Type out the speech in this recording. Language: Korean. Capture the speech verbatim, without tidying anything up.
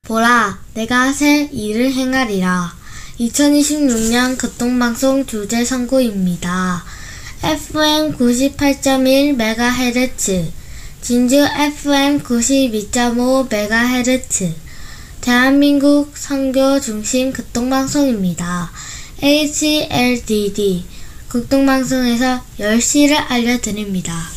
보라, 내가 새 일을 행하리라. 이천이십육 년 교통방송 주제 선고입니다. 에프엠 구십팔 점 일 메가헤르츠, 진주 에프엠 구십이 점 오 메가헤르츠, 대한민국 선교 중심 교통방송입니다. 에이치엘디디, 교통방송에서 열 시를 알려드립니다.